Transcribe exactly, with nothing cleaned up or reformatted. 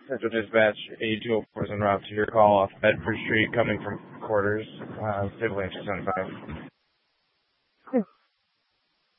Central Dispatch, A two oh four is en route to your call off Bedford Street, coming from quarters, uh, Civil Answer seventy-five.